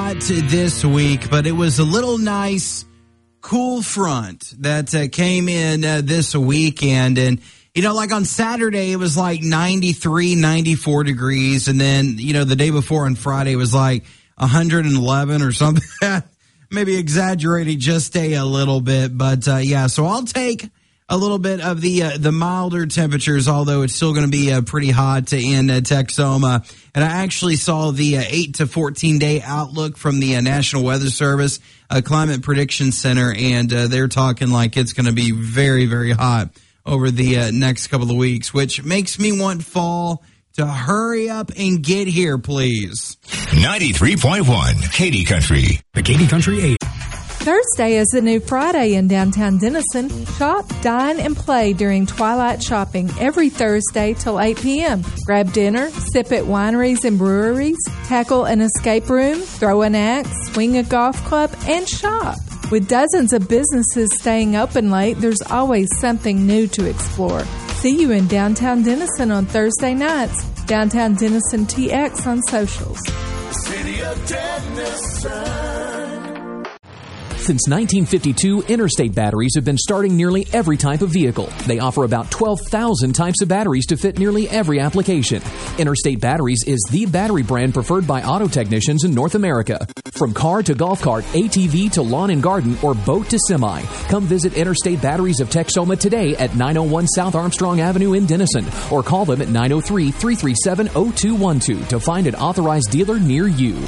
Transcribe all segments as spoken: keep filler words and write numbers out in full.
hot this week, but it was a little nice, cool front that uh, came in uh, this weekend. And, you know, like on Saturday, it was like ninety-three, ninety-four degrees. And then, you know, the day before on Friday was like one hundred eleven or something. Maybe exaggerating just a, a little bit. But, uh, yeah, so I'll take a little bit of the uh, the milder temperatures, although it's still going to be uh, pretty hot in uh, Texoma. And I actually saw the uh, eight to fourteen day outlook from the uh, National Weather Service uh, Climate Prediction Center, and uh, they're talking like it's going to be very, very hot over the uh, next couple of weeks, which makes me want fall to hurry up and get here, please. ninety-three point one Katy Country. The Katy Country eight. Thursday is the new Friday in downtown Denison. Shop, dine, and play during Twilight Shopping every Thursday till eight p.m. Grab dinner, sip at wineries and breweries, tackle an escape room, throw an axe, swing a golf club, and shop. With dozens of businesses staying open late, there's always something new to explore. See you in downtown Denison on Thursday nights. Downtown Denison T X on socials. City of Denison. Since nineteen fifty-two, Interstate Batteries have been starting nearly every type of vehicle. They offer about twelve thousand types of batteries to fit nearly every application. Interstate Batteries is the battery brand preferred by auto technicians in North America. From car to golf cart, A T V to lawn and garden, or boat to semi, come visit Interstate Batteries of Texoma today at nine oh one South Armstrong Avenue in Denison, or call them at nine oh three, three three seven, oh two one two to find an authorized dealer near you.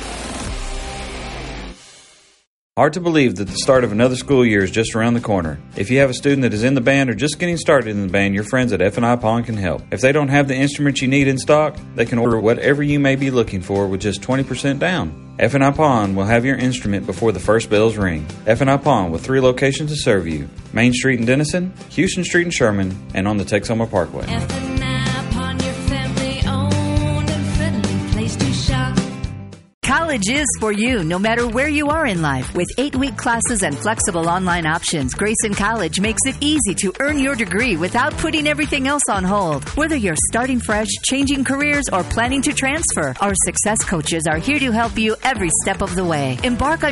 Hard to believe that the start of another school year is just around the corner. If you have a student that is in the band or just getting started in the band, your friends at F and I Pawn can help. If they don't have the instruments you need in stock, they can order whatever you may be looking for with just twenty percent down. F and I Pawn will have your instrument before the first bells ring. F and I Pawn with three locations to serve you. Main Street in Denison, Houston Street in Sherman, and on the Texoma Parkway. F and I Pawn, your family owned and friendly place to shop. College is for you, no matter where you are in life. With eight-week classes and flexible online options, Grayson College makes it easy to earn your degree without putting everything else on hold. Whether you're starting fresh, changing careers, or planning to transfer, our success coaches are here to help you every step of the way. Embark on